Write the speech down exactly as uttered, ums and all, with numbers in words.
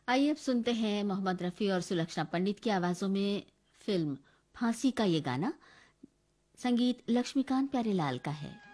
आइए अब सुनते हैं मोहम्मद रफ़ी और सुलक्षणा पंडित की आवाज़ों में फ़िल्म फांसी का ये गाना। संगीत लक्ष्मीकांत प्यारेलाल का है।